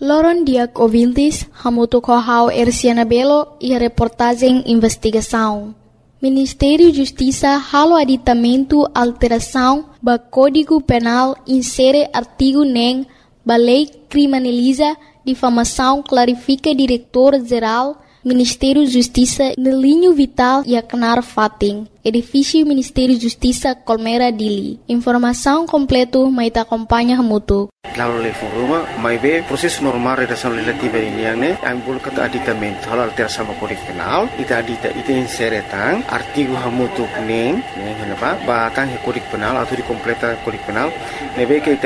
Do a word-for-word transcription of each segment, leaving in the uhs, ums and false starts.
Loron diak ouvintes, hamuto kohau Erciana Belo e a reportagem investigação. Ministério Justiça halo aditamento alteração ba Código Penal insere artigo nem ba lei criminaliza difamação clarifica diretor-geral Ministério Justiça no linho vital e Aknar Fating, edifício Ministério Justiça Colmeira Dili. Informação completa mai ta acompanha mutu. Lalu le foruma mai be proses normal redação legislativa ini yang ne ambul kata aditamento hal alteração ba Código Penal ita adita ita insere tang artigo hamutu neng neng henapa ba tang Código Penal atau di completa Código Penal ne be ke ita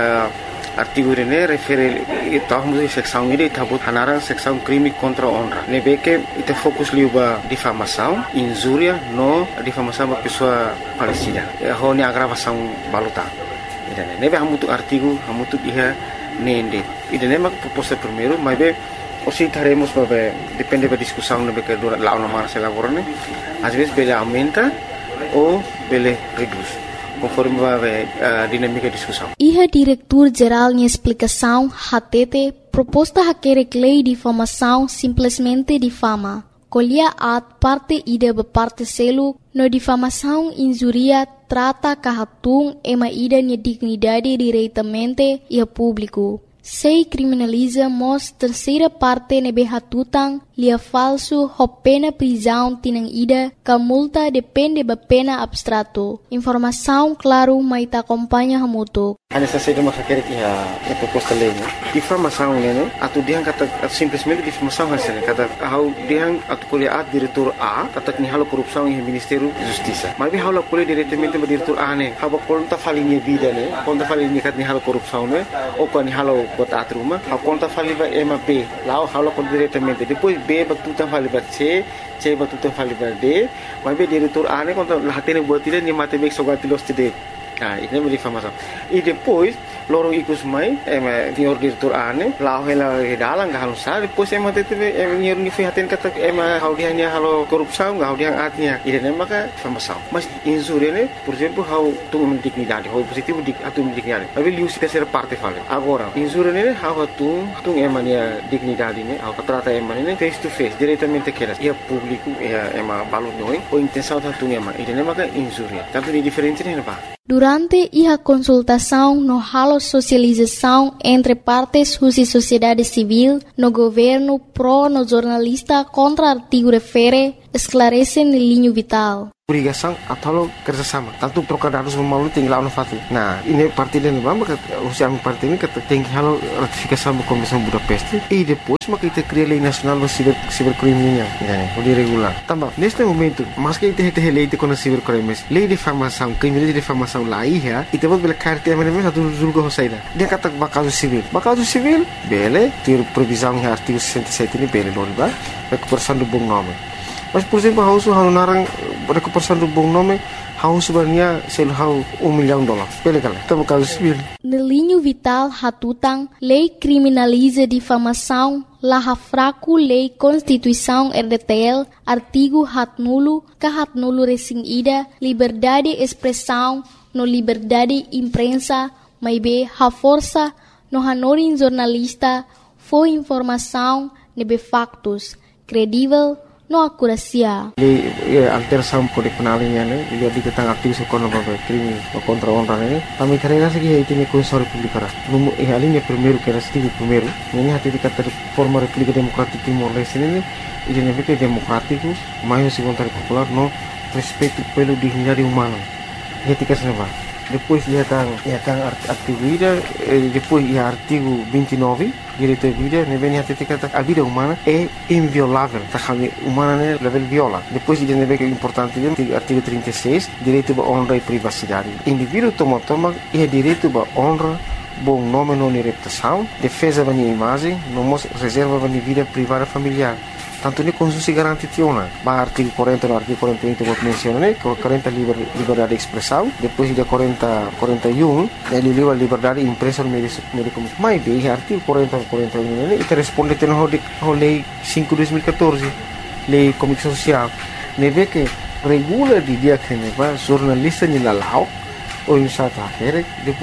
artigo ini refere tahun seksão ini tabut hanarang seksão crime contra honra. Nebeke ita fokus liuba difamação, injúria no difamação ba pessoa falecida. Ho ni agravação baluta. Ida nebe hamutu artigo hamutu iha nende. Ida nema proposta primeiro, mas be osi taremos ba depende ba discussão nebe que dura lá uma se elaborane. Às vezes bele aumenta ou bele reduz. Conforme a dinâmica de discussão. Iha diretor-geral de explicação, H T T, proposta haquere lei de difamação simplesmente difama. Colhia at parte ida be parte selo, no difamação injuria trata kahatung ema ida ni dignidade diretamente e a público. Sei criminaliza mos terceira parte nebe hatutang lia falso ho pena prisão tinang ida ka multa depende ba pena abstrato. Informação claro mai ta acompanha hamuto. Hanya saja masa kira kia a proposta lei ne. Difamação ne atu diang kata simplesmente difamação hasil kata hau diang atu kuliah diretor A kata ni halo korupsão em Ministério Justiça. Mas bi halo kuliah diretamente ba diretor A ne. Haba konta falinha vida ne. Konta falinha kat ni halo korupsão ne. O ko ni halo bot atruma. Ha konta faliba M B. Lao halo kon diretamente. Depois B batuta faliba C, C batuta faliba D. Mas bi diretor A ne konta lahatene buat tidak ni mate bek sogatilos tidak. Ah, ini é difamação. E depois, loro ikus mai, é senhor diretor ane, lá ela redalang gak halusar, depois é mate teve é senhor ni fihaten kata é hau dia ni halo korupsão, hau dia atnya. Ini é maka difamação. Mas injúria ne, por exemplo, hau tu dignidade, hau positivo dik atu dignidade. Mas liu se terceira parte fala. Agora, injúria ne hau tu tu é mania dignidade ne, hau trata é mania face to face, diretamente que e público é é ma balon noi, ou intenção tu é ma. Ini é maka injúria. Tanto ni diferente ne ba. Durante a consultação no halo socialização entre partes e sociedade civil, no governo pro no jornalista contra artigo refere, esclarece no linho vital. Obrigação atau kerjasama. Tanto trocar dados melalui tinggal no fatu. Nah, ini parti dan bamba usia parti ini kata tinggi halo ratifikasi sama Komisi Budapest. E depois maka kita cria lei nacional do ciber cibercriminal, yani, o regular. Tambah, neste momento, mas que kita kita lei de contra cibercrimes, lei de difamação, crime de difamação lá ia, e depois bela carta mas mesmo satu julgo hosaida. Dia kata bakal civil. Bakal civil, bele, ter previsão em artigo sessenta e sete ini bele loriba, recuperação do bom nome. Mas, por exemplo, hau su hau narang recuperação do bom nome, hau sebenarnya sel hau um milhão de dólares. Pele kala, tá caso civil. No linho vital hatutang, lei criminaliza difamação, laha fraco lei Constituição R D T L, artigo hat nulo, ka hat nulo resing ida, liberdade expressão, no liberdade imprensa, mai be ha força, no hanorin jornalista, foi informação, nebe factos, credível, no acuracia. Lei alteração Código Penal ini ne, dia di tentang aktivis kontra crime contra honra ne. Kami carrega segi itu ni Constituição Republicana. Numo e ali ne primeiro que era stigo primeiro. Ini hati dikata forma República Democrática Timor Leste ne, ini ne fica democrático, mais se vontade popular no respeito pelo dignidade humana. Dia tika seneva. Depois dia tang ia tang artigo ida, depois ia artigo vinte e nove, direito à vida, ne vem hati dikata a vida humana é inviolável, tá kami humana ne level viola. Depois dia ne vem que é importante dia artigo trinta e seis, direito à honra e privacidade. Indivíduo toma toma ia direito à honra, bom nome não reputação, defesa da minha imagem, não reserva da minha vida privada familiar. Tanto ni konstitusi garantitiona. Ba artigo quarenta no artigo quarenta e um que menciona né, quarenta liber, liberdade de expressão, depois de quarenta, quarenta e um, ele liba liberdade de imprensa no meio de comunicação. Mas bem, artigo quarenta, quarenta e um, ele responde à lei cinco de dois mil e catorze, lei de comunicação social. Ne vê que regula de dia que ne va jornalista ni lalau ou em sata depois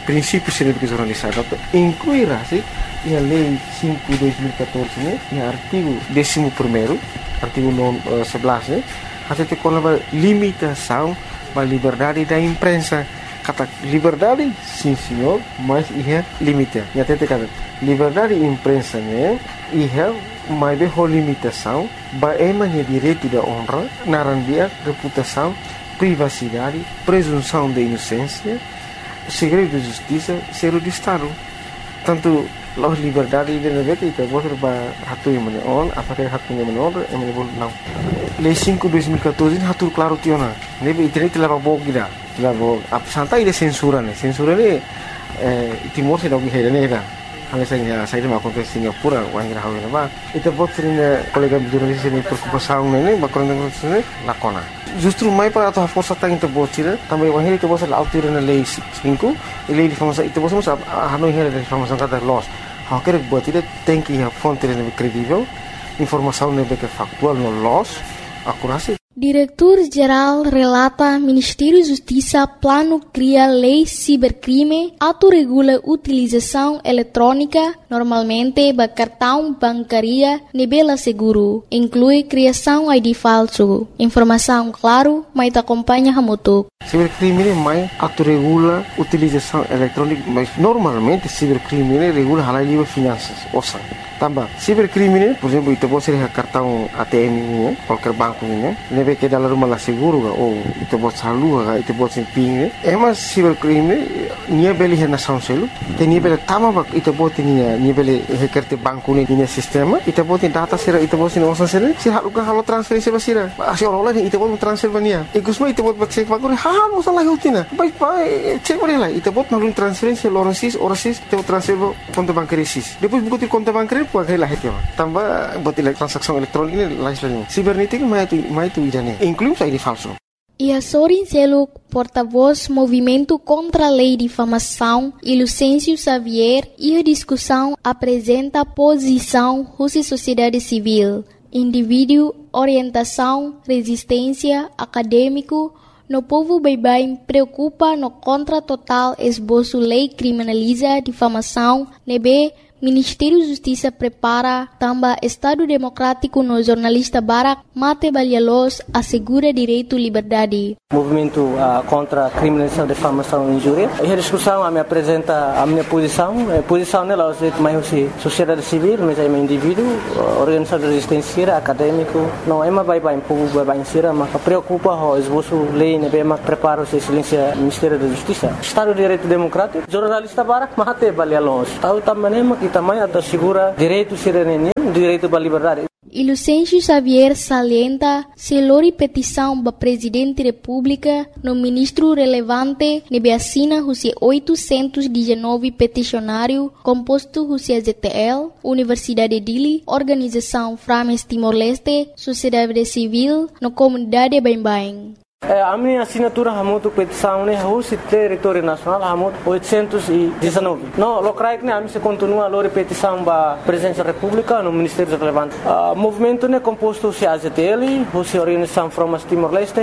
princípios científicos jornalizados, incluirá-se a Lei cinco de dois mil e catorze, né, e o artigo décimo primeiro, artigo sebelas, né, até com a limitação da liberdade da imprensa. Kata liberdade, sim senhor, mas ia limita. E até kata liberdade da imprensa, né, ia mais de limitação, baemanya direito da honra, narandia, reputação, privacidade, presunção de inocência, segredo de justiça, segredo de Estado. Tanto las liberdade de negara itu bos ba hatu yang mana on, apakah hatu yang mana on, yang mana boleh não. Lei cinco de dois mil e catorze hatu claro tiona. Nebe internet lava bog gida, lava ap santai de censura ne, censura ne eh timor se dogi hera ne da. Hanya saya saya dah makan ke Singapura, orang kira hawa nama. Itu bos sering kolega jurnalis ini preocupação ne, bakal dengan sini lakona. Justru mai para atau força tang itu bos tira, também orang ini itu bos la autir na lei cinco, lei de famosa itu bos masa hanu hera de famosa kata loss. Há que buat itu tem que a fonte é credível, informação é factual no loss, akurasi. Diretor-Geral relata Ministério da Justiça plano cria lei cibercrime, autorregula utilização eletrônica, normalmente ba cartão bancária nebela seguro, inclui criação I D falso. Informação claro, mas acompanha hamutuk. Cibercrime mais autorregula utilização eletrônica, mas normalmente cibercrime regula halal livre finanças, ouça. Tambah, cibercrime, por exemplo, itu pode ser cartão A T M ini, qualquer banco ini, nebe que dalam rumah seguro ga, ou itu pode salu ga, itu pode ser ping. Emas cibercrime, nia beli hena sound selu, que nia beli tama bak, itu pode nia nia beli hekerte banco ni nia sistema, itu pode data sira, itu pode nia osan sira, sira haluka halu transferensi basira. Asyik orang lain itu pode transfer bania. Ikusma itu pode cek banco, ha, osan lagi utina. Baik baik, cek boleh lah. Itu pode nalun transferensi orang sis, orang sis, itu transfer konto bankari sis. Depois buku konto bankari pakai lah itu, tambah buat transaksi elektronik ini lain lain. Cibernética mais tu mais tu idane, inclui I D falso. E a Sorin Seluk, porta-voz Movimento contra a Lei de Difamação, e Lucêncio Xavier, e a discussão apresenta a posição da sociedade civil, indivíduo, orientação, resistência, acadêmico. No povo bem-bem preocupa no contra total esboço lei criminaliza difamação, nebe Ministério da Justiça prepara também Estado Democrático no jornalista Barak Mate Balhalos assegura direito à liberdade. Movimento uh, contra a criminalização, difamação e injúria. Essa discussão a me apresenta a minha posição. A posição nela é mais sociedade civil, mas é um indivíduo, organização de resistência, acadêmico. Não é mais bem-bem, povo bem-bem, mas preocupa o esboço lei, né, bem, mas prepara o excelência Ministério da Justiça. Estado de Direito Democrático, jornalista Barak Mate Balhalos. Tahu também que também assegura direito cidadania, direito à liberdade. E Lucêncio Xavier salienta se lori petição para Presidente da República no ministro relevante nebe assina os oitocentos e dezenove peticionário composto os Z T L, Universidade de Dili, Organização Frames Timor-Leste, Sociedade Civil, no Comunidade Bem-Bem. A minha assinatura é muito petição, né? O território nacional é muito oitocentos e dezenove. Não, locais que a gente continua a petição para a Presidência da República no Ministério relevante. O movimento é composto de A Z T L, a Organização Frames Timor-Leste,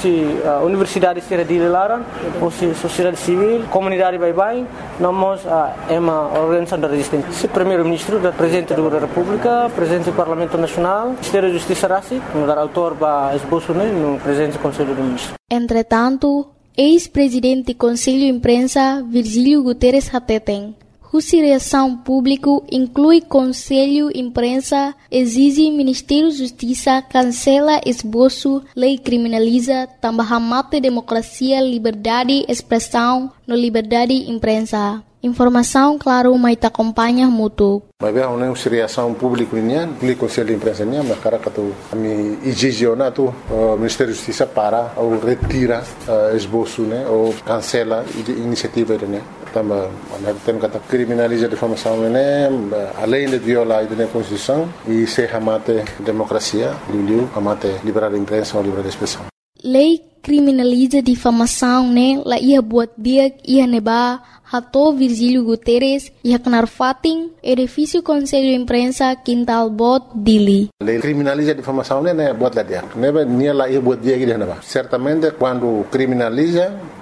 a Universidade de Lara, a Sociedade Civil, Comunidade Bem-Bem, nós é uma organização da resistência. O Primeiro-Ministro, o Presidente da República, Presidente do Parlamento Nacional, Ministério da Justiça Rassi, o autor para esboço no Presidente do Conselho do Entretanto, ex-presidente do Conselho de Imprensa, Virgílio Guterres Hateten, cuja reação pública inclui Conselho de Imprensa, exige Ministério da Justiça cancela esboço, lei criminaliza, também mate democracia, liberdade, expressão, no liberdade de imprensa. Informação, claro, mas acompanha muito. Mas bem, uma reação pública nian, o Conselho de Imprensa nian, mas cara que tu, a mim exigiu na tu, o Ministério da Justiça para ou retira esboço, né, ou cancela a iniciativa, né. Também, tem que criminalizar a difamação, né, além de violar a Constituição e se amate democracia, liu, amate liberdade de imprensa ou liberdade de expressão. Lei criminaliza difamação, né? La ia buat dia ia neba hato Virgílio Guterres ia kenar fating edifício Conselho de Imprensa Quintal Bot Dili. Lei criminaliza difamação, né? Buat lá dia. Neba nia la ia buat dia que neba. Certamente quando criminaliza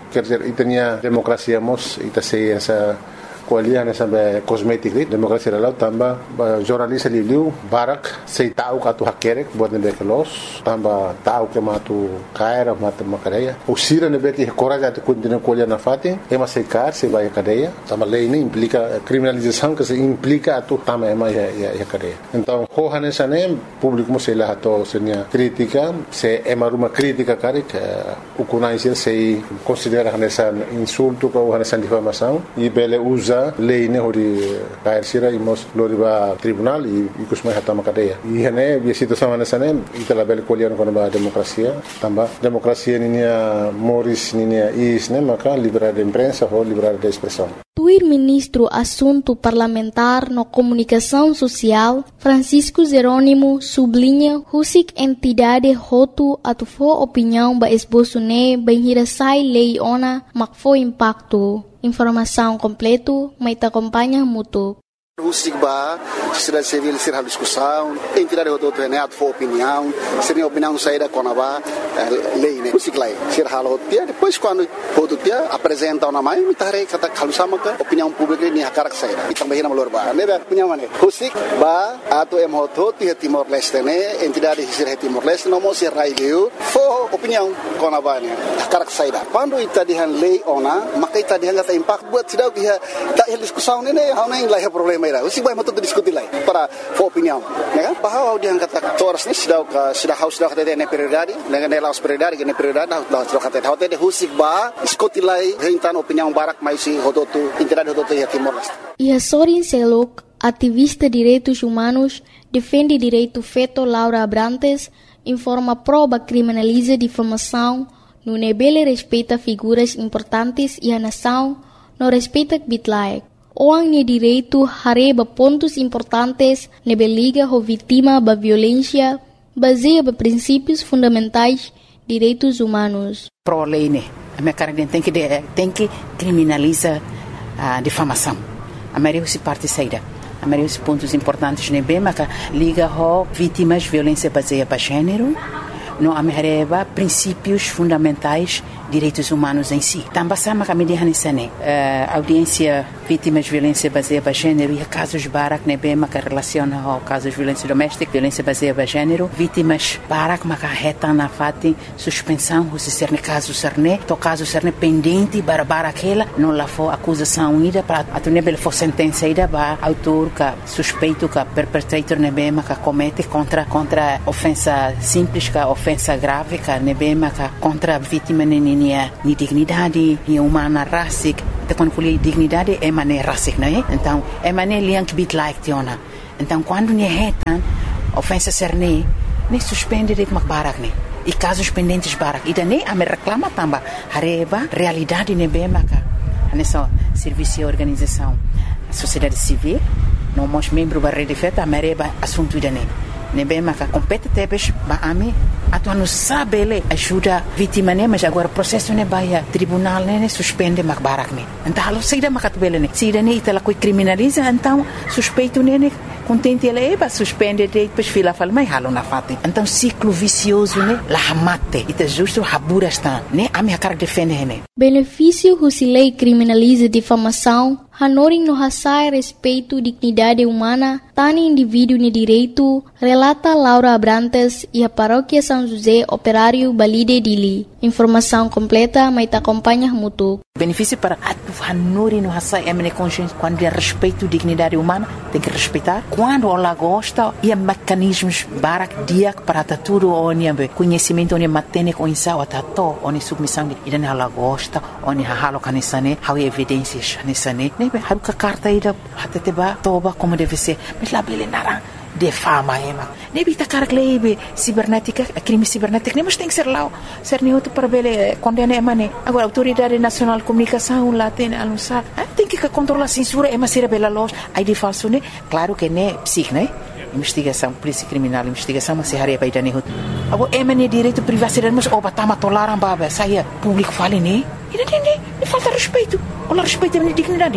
quer dizer, itanya demokrasia mos ita sei essa kualiah sampai kosmetik demokrasi lalau tambah jornalis liu barak sei tahu katu hakerek buat nebe kelos tambah tahu ke matu kaira matu makadaya usira nebe ki coraja tu continua kualiah na fati ema sei kar sei vai cadeia tambah lei ini implica criminalização que se implica tu tambah ema ya ya cadeia então hohane sane público mo sei lá to senia crítica se ema ruma crítica karik ukunai sei considera nessa insulto ou nessa difamação e bele usa lei ne hori kair sira imos loriba tribunal e ikusmai hatama cadeia e hane bi situação nessa itala bel kolian kono ba demokrasia tamba demokrasia ninia moris ninia is ne maka liberdade de imprensa ou liberdade de expressão. O ministro Assunto Parlamentar no Comunicação Social, Francisco Jerônimo, sublinha que entidade roto atufo opinião ba esboço ne bem hirasai lei ona mak fo impacto. Informação completo, mas te acompanha muito. O SIGBA, sociedade civil, ser a discussão, entidade do outro né, for opinião, ser a opinião saída com a lei, né, o SIGLA, ser a rotia, depois quando o dia apresenta uma mãe, me tarei kata kalusama ka opinião pública ni hakarak saída, e também na malor ba, né, opinião né, o SIGBA, ato em roto, e Timor Leste né, entidade ser Timor Leste, não mostra raio, for opinião com a ba né, hakarak saída. Quando ita dihan lei ona, maka ita dihan kata impact buat sidau dia, tak hal diskusão né, hau nem lah problema. O SIGBA é muito discutir lá para a opinião, né? Bahwa dia kata toras ni sudah sudah haus sudah kata ne prioridade, dengan ne laos prioridade, ne prioridade dah sudah kata dah kata o SIGBA diskutir lá rentan opinião barak mais si hodotu entidade hodotu ya Timor Leste. E Sorin Selok, ativista de direitos humanos, defende direito feito Laura Abrantes, informa prova criminaliza difamação, no nebele respeita figuras importantes e a nação, no respeita bitlaek. Orang ni direito hareba pontos importantes nebe liga ho vítima ba violência baseia ba princípios fundamentais direitos humanos. Pro lei né, a minha cara tem que tem que criminaliza a difamação. A maioria se parte saída. A maioria os pontos importantes nebe mas liga ho vítimas violência baseia ba gênero. No amereba princípios fundamentais direitos humanos em si. Também sama kami dihan isane audiência vítimas de violência baseada em gênero e casos barak nebe maka relaciona ao casos de violência doméstica, violência baseada em gênero, vítimas barak maka reta na fati suspensão se ser ne caso serne, to caso serne pendente barbara aquela não lá for acusação ida para a nebe for sentença ida ba autor ka suspeito ka perpetrator nebe maka comete contra contra ofensa simples ka ofensa grave ka nebe maka contra vítima ni ni dignidade ni humana racic então quando falo dignidade é maneira racic não é então é maneira liang bit like tiona então quando ni retan ofensa serne ni suspende de makbarak ni e casos pendentes barak e daí a me reclama tamba hareba realidade ne bem maka nessa serviço e organização a sociedade civil não mos membro da rede feta a mereba assunto dane ne bem maka compete tebes ba ami atu não sabe ele ajuda vítima né mas agora processo ne baia tribunal né suspende makbarak ne então alo saída makatbele ne saída ne itala coi criminaliza então suspeito ne contente ele é para suspender depois fila fala mas halo na fate então ciclo vicioso né la mate ita justo habura está né a minha cara defende né benefício se lei criminaliza difamação hanoring no hasai respeito dignidade humana tani indivíduo ne direito relata Laura Abrantes e a paróquia São José Operário Balide Dili informação completa mas te acompanha muito benefício para a hanoring no hasai é mene consciência quando é respeito dignidade humana tem que respeitar quando ela gosta e há mecanismos barak dia para tudo onde há conhecimento onde matene com insau atato onde submissão e daí ela gosta onde halo kanisane há evidências nisane nem há que carta ida até teba toba como deve ser mas lá bele nara de fama ema nem bita cara glebe cibernética crime cibernético nem mas tem que ser lá ser nem outro para bele condena emane agora autoridade nacional de comunicação lá tem anunciar tem que controlar a censura ema ser bela loja aí de falso né claro que né psic né investigação polícia criminal investigação mas se haria para idane hut agora emane direito privacidade mas oba tama tolaram baba saia público fale né e não tem nem falta respeito ou respeito a dignidade né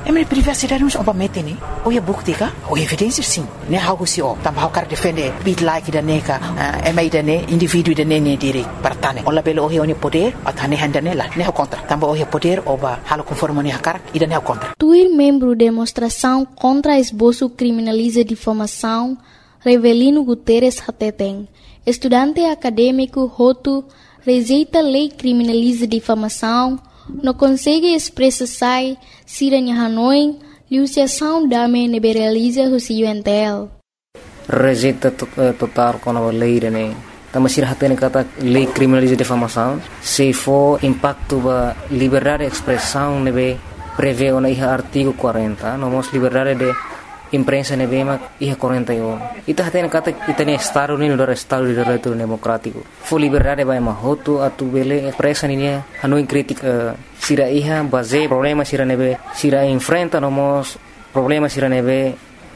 É minha privacidade não oba mete né. Ou é bukti ka? Ou evidência sim. Né algo se o. Tambah cara defender bit like da neka, é mai da né indivíduo da né né diri partane. Ola belo o ne poder, atane handane lá. Né contra. Tambah o poder oba halo conforme ne cara e da né contra. Tuir membro demonstração contra esboço criminaliza difamação, Revelino Guterres Hateteng, estudante acadêmico Hotu, rejeita lei criminaliza difamação, não consegue expressar se em Hanoi, liuciação dame neberaliza o U N T L. Rejeita total com a lei, né? Também se hatene kata lei criminaliza difamação, se for impacto ba liberdade de expressão, nebe prevê na artigo quarenta, nomos liberdade de imprensa nebema iha quarenta e um. Ita hatene kata itane Estado ni no Estado de Direito Democrático. Fo liberdade ba mahoto atu bele expressa ni Hanoi crítica sira iha base problema sira nebe sira enfrenta nomos problema sira nebe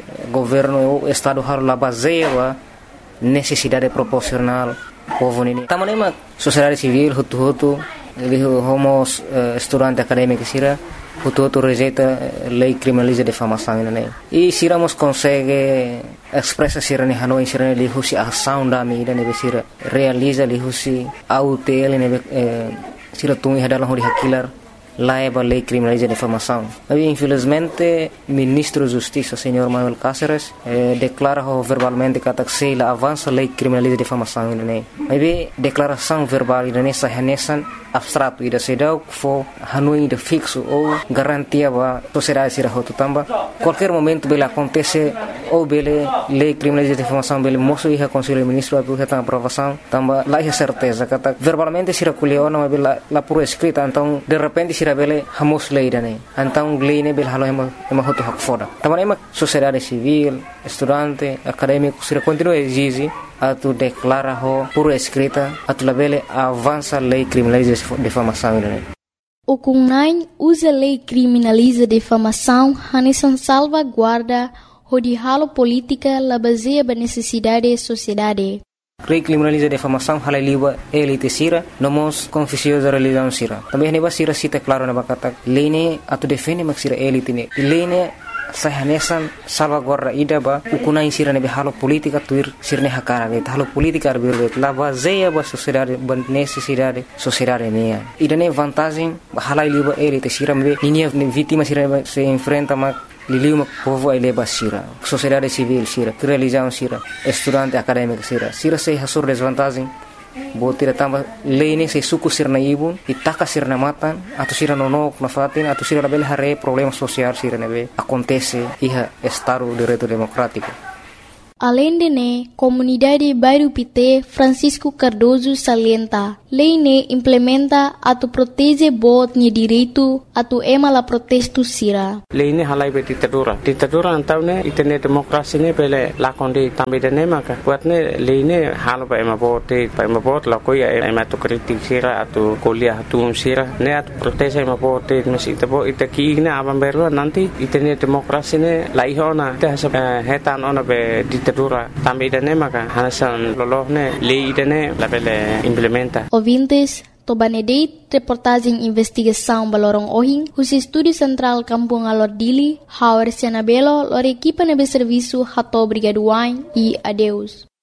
governo o Estado har la base ba necessidade proporcional povo ni. Tamanema sociedade civil hutu hutu ele homos uh, estudante acadêmico sira hutu rejeita lei criminaliza difamação né e siramos consegue expressa sira ni Hanoi sira ni husi ação da mi ne sira realiza li husi autel ne sira tungi hadalah hori hakilar laiba lei criminaliza difamação. Mas infelizmente ministro da Justiça senhor Manuel Cáceres eh, declara verbalmente que a avança lei criminaliza difamação né. Mas declaração verbal né sahanesan abstrato ida sedau fo Hanoi de fixo ou garantia ba sociedade sira hotu tamba qualquer momento bela acontece ou bele lei criminaliza difamação bele moço iha conselho ministro atu heta aprovação tamba lá é certeza kata verbalmente sira kuliona mas bela la por escrita então de repente sira bele hamos lei dane então lei ne bele halo ema ema hotu hak foda tamba ema sociedade civil estudante acadêmico sira continua exige atu declara ho por escrita atu labele avança lei criminaliza difamação né. O Kunai usa lei criminaliza difamação hanesan salvaguarda o de halo política la baseia ba necessidade da sociedade. Lei criminaliza difamação hala liba elite sira nomos confusiosa religião sira. Também neba sira cita claro na bakata lei ne atu defende mak sira elite ne. Lei ne sahanesan salvaguarda ida ba ukunai sira nebe halo politika tuir sirne hakara ge halo politika arbirbe la baseia ba sociedade ba necessidade sociedade mea ida ne vantagem hala liba elite sira me ninia vítima sira se enfrenta ma liliu ma povo ele ba sira sociedade civil sira religião sira estudante acadêmico sira sira se hasur desvantagem botira tamba lei ne se suku sirna ibun itaka sirna matan atau sira nonok na fatin atau sira label hare problema social sira nebe acontece iha Estado de Direito Democrático. Além de ne, comunidade Bairro Pité Francisco Cardoso salienta, lei ne implementa atu protege bot ni direito atu ema la protesto sira. Lei ne halai be ditadura. Ditadura antau ne itene demokrasi ne pele lakonde tambe de ne maka. Buat ne lei ne halo ba ema bot ba ema bot la koya ema tu kritik sira atu kuliah atu sira ne atu protege ema bot mesi itabo itaki ne abam berwa nanti itene demokrasi ne laihona te hasab hetan ona be ditadura tambe de ne maka hanasan loloh ne lei de ne la pele implementa. Ouvintes, Tobanedeit, reportagem investigação Balorong Ohing, o Estúdio Central Kampung Alordili, Hauer Senabelo, lor equipa nebe serviço Hato Brigaduain e adeus.